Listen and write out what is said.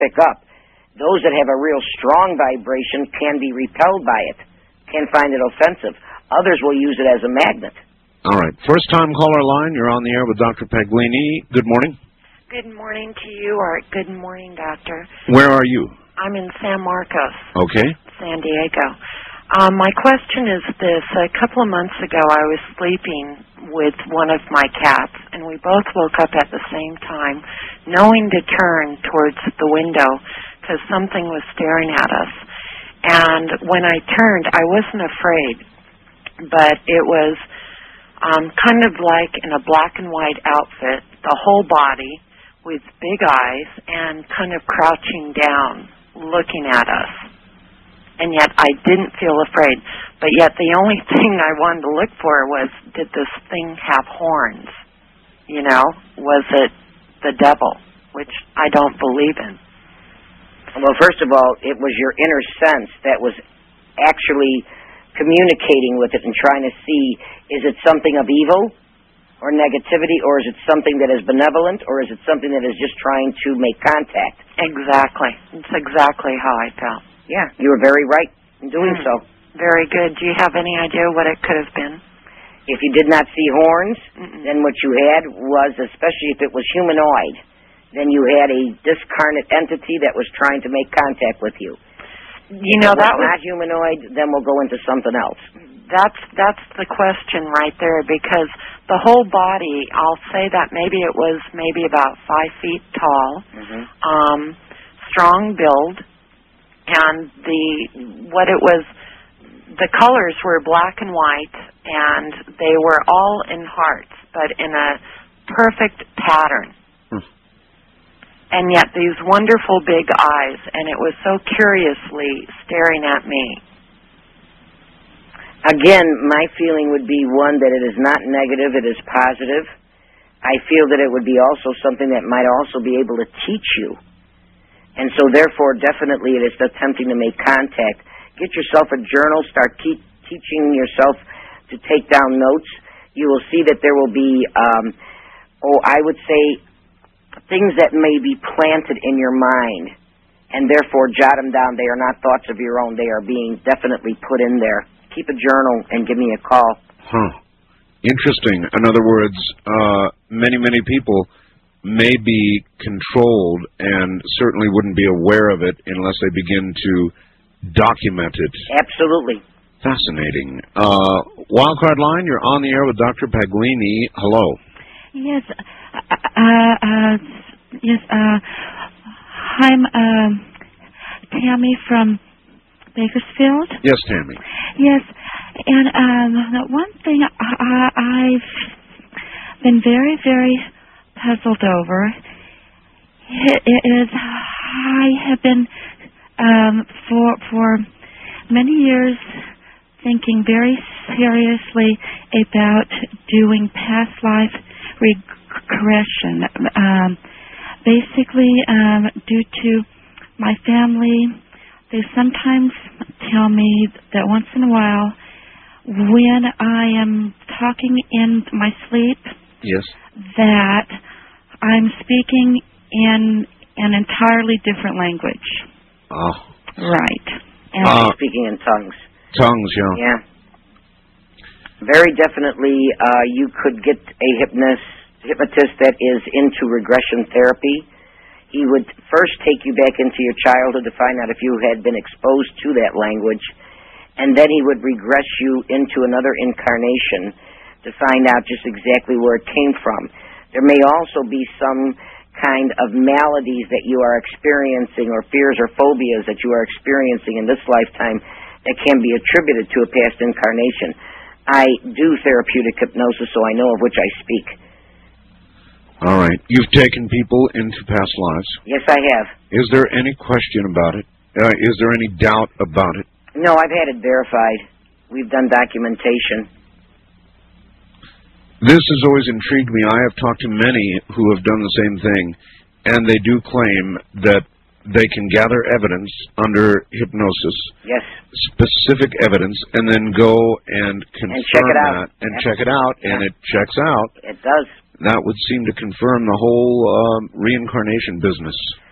pick up. Those that have a real strong vibration can be repelled by it, can find it offensive. Others will use it as a magnet. All right. First-time caller line. You're on the air with Dr. Paglini. Good morning. Good morning to you, or good morning, Doctor. Where are you? I'm in San Marcos. Okay. San Diego. My question is this. A couple of months ago, I was sleeping with one of my cats, and we both woke up at the same time, knowing to turn towards the window because something was staring at us. And when I turned, I wasn't afraid, but it was kind of like in a black and white outfit, the whole body with big eyes and kind of crouching down, looking at us. And yet I didn't feel afraid. But yet the only thing I wanted to look for was, did this thing have horns? You know, was it the devil, which I don't believe in. Well, first of all, it was your inner sense that was actually communicating with it and trying to see, is it something of evil or negativity, or is it something that is benevolent, or is it something that is just trying to make contact? Exactly. It's exactly how I felt. Yeah, you were very right in doing so. Very good. Do you have any idea what it could have been? If you did not see horns, then what you had was, especially if it was humanoid, then you had a discarnate entity that was trying to make contact with you. You know, that was not humanoid, then we'll go into something else. That's the question right there, because the whole body, I'll say that maybe it was about 5 feet tall, strong build, and the colors were black and white, and they were all in hearts, but in a perfect pattern. And yet these wonderful big eyes, and it was so curiously staring at me. Again, my feeling would be, one, that it is not negative, it is positive. I feel that it would be also something that might also be able to teach you. And so, therefore, definitely it is attempting to make contact. Get yourself a journal, start teaching yourself to take down notes. You will see that there will be, I would say, things that may be planted in your mind, and therefore jot them down. They are not thoughts of your own. They are being definitely put in there. Keep a journal and give me a call. Interesting. In other words, many people may be controlled and certainly wouldn't be aware of it unless they begin to document it. Absolutely. Fascinating. Wildcard line, you're on the air with Dr. Paglini. Hello. Yes. I'm Tammy from Bakersfield. Yes, Tammy. Yes, and one thing I've been very, very puzzled over is I have been for many years thinking very seriously about doing past life regression. Basically, due to my family, they sometimes tell me that once in a while, when I am talking in my sleep, yes, that I'm speaking in an entirely different language. Oh. Right. And speaking in tongues. Tongues, yeah. Yeah. Very definitely, you could get a hypnotist that is into regression therapy. He would first take you back into your childhood to find out if you had been exposed to that language, and then he would regress you into another incarnation to find out just exactly where it came from. There may also be some kind of maladies that you are experiencing, or fears or phobias that you are experiencing in this lifetime that can be attributed to a past incarnation. I do therapeutic hypnosis, so I know of which I speak. All right. You've taken people into past lives. Yes, I have. Is there any question about it? Is there any doubt about it? No, I've had it verified. We've done documentation. This has always intrigued me. I have talked to many who have done the same thing, and they do claim that they can gather evidence under hypnosis. Yes. Specific evidence, and then go and confirm that and check it out, and it checks out. It does. That would seem to confirm the whole reincarnation business.